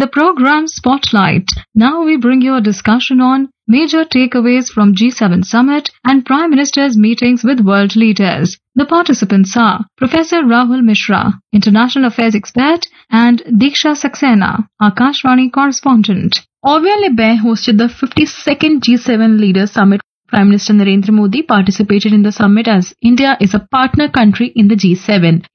the program Spotlight. Now we bring you a discussion on major takeaways from G7 summit and Prime Minister's meetings with world leaders. The participants are Professor Rahul Mishra, International Affairs expert, and Diksha Saxena, Akashvani correspondent. Orville Lebesgue hosted the 52nd G7 Leaders Summit. Prime Minister Narendra Modi participated in the summit as India is a partner country in the G7.